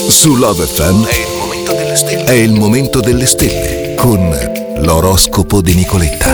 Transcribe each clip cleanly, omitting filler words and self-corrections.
Su Love FM è il momento delle stelle con l'oroscopo di Nicoletta.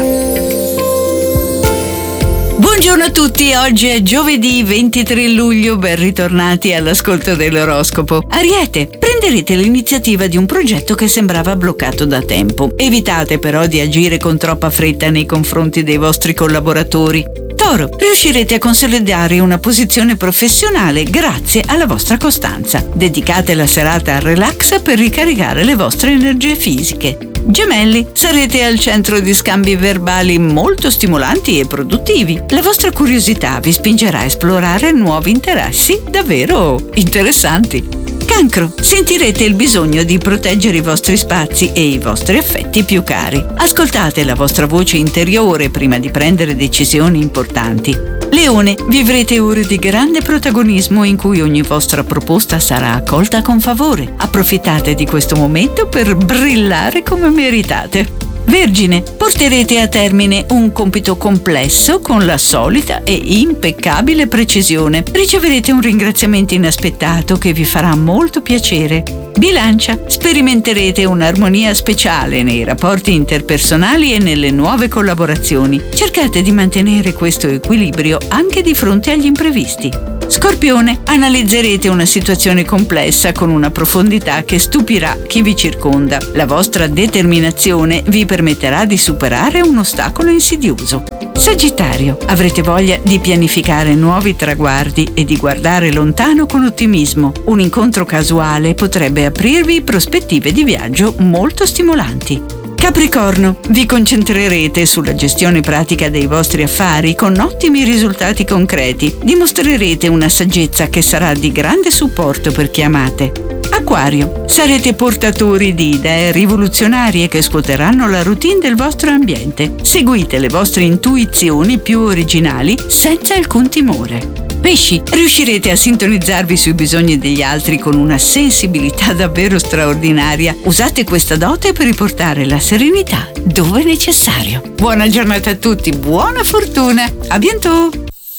Buongiorno a tutti, oggi è giovedì 23 luglio, ben ritornati all'ascolto dell'oroscopo. Ariete, prenderete l'iniziativa di un progetto che sembrava bloccato da tempo. Evitate però di agire con troppa fretta nei confronti dei vostri collaboratori. Toro, riuscirete a consolidare una posizione professionale grazie alla vostra costanza. Dedicate la serata al relax per ricaricare le vostre energie fisiche. Gemelli, sarete al centro di scambi verbali molto stimolanti e produttivi. La vostra curiosità vi spingerà a esplorare nuovi interessi davvero interessanti. Cancro, sentirete il bisogno di proteggere i vostri spazi e i vostri affetti più cari. Ascoltate la vostra voce interiore prima di prendere decisioni importanti. Leone, vivrete ore di grande protagonismo in cui ogni vostra proposta sarà accolta con favore. Approfittate di questo momento per brillare come meritate. Vergine, porterete a termine un compito complesso con la solita e impeccabile precisione. Riceverete un ringraziamento inaspettato che vi farà molto piacere. Bilancia, sperimenterete un'armonia speciale nei rapporti interpersonali e nelle nuove collaborazioni. Cercate di mantenere questo equilibrio anche di fronte agli imprevisti. Scorpione, analizzerete una situazione complessa con una profondità che stupirà chi vi circonda. La vostra determinazione vi permetterà di superare un ostacolo insidioso. Sagittario, avrete voglia di pianificare nuovi traguardi e di guardare lontano con ottimismo. Un incontro casuale potrebbe aprirvi prospettive di viaggio molto stimolanti. Capricorno, vi concentrerete sulla gestione pratica dei vostri affari con ottimi risultati concreti. Dimostrerete una saggezza che sarà di grande supporto per chi amate. Acquario, sarete portatori di idee rivoluzionarie che scuoteranno la routine del vostro ambiente. Seguite le vostre intuizioni più originali senza alcun timore. Pesci, riuscirete a sintonizzarvi sui bisogni degli altri con una sensibilità davvero straordinaria. Usate questa dote per riportare la serenità dove è necessario. Buona giornata a tutti, buona fortuna, a bientôt!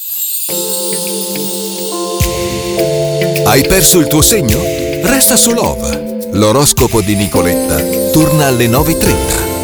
Hai perso il tuo segno? Resta su Love. L'oroscopo di Nicoletta torna alle 9:30.